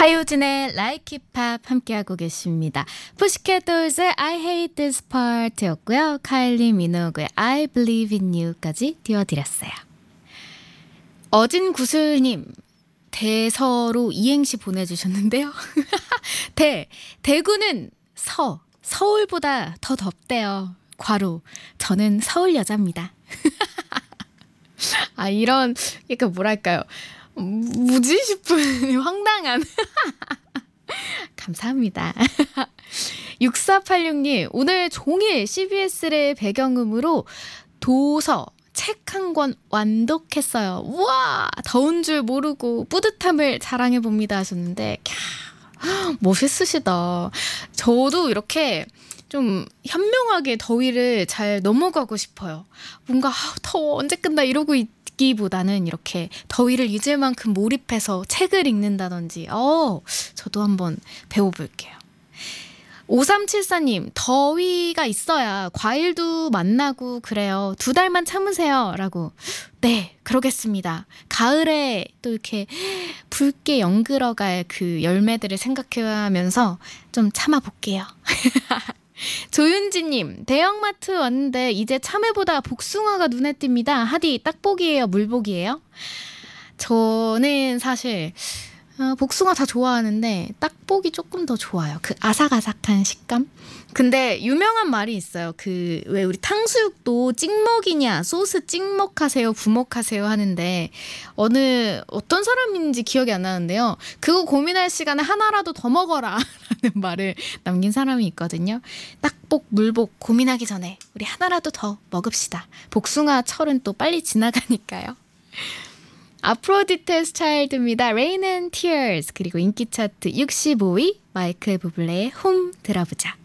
하효진의 Like It Pop 함께하고 계십니다. 푸시캣 돌즈의 I Hate This Part였고요. 카일리 미노그의 I Believe in You까지 띄워드렸어요. 어진구슬님 대서로 이행시 보내주셨는데요. 대구는 서울보다 더 덥대요. 괄호 저는 서울 여자입니다. 아 이런 약간 뭐랄까요. 무지 싶은 황당한 감사합니다. 6486님 오늘 종일 CBS를 배경음으로 도서 책 한 권 완독했어요. 우와 더운 줄 모르고 뿌듯함을 자랑해봅니다 하셨는데 멋있으시다. 저도 이렇게 좀 현명하게 더위를 잘 넘어가고 싶어요. 뭔가 더워 언제 끝나 이러고 있기보다는 이렇게 더위를 잊을 만큼 몰입해서 책을 읽는다든지 저도 한번 배워볼게요. 5374님 더위가 있어야 과일도 만나고 그래요. 2달만 참으세요 라고. 네 그러겠습니다. 가을에 또 이렇게 붉게 연그러갈 그 열매들을 생각하면서 좀 참아볼게요. 조윤지님 대형마트 왔는데 이제 참외보다 복숭아가 눈에 띕니다. 하디 딱복이에요 물복이에요? 저는 사실 복숭아 다 좋아하는데 딱복이 조금 더 좋아요. 그 아삭아삭한 식감. 근데 유명한 말이 있어요. 그 왜 우리 탕수육도 찍먹이냐 소스 찍먹하세요 부먹하세요 하는데 어떤 사람인지 기억이 안 나는데요. 그거 고민할 시간에 하나라도 더 먹어라 라는 말을 남긴 사람이 있거든요. 딱복 물복 고민하기 전에 우리 하나라도 더 먹읍시다. 복숭아 철은 또 빨리 지나가니까요. 아프로디테스 차일드입니다. Rain and Tears 그리고 인기 차트 65위 마이클 부블레의 홈 들어보자.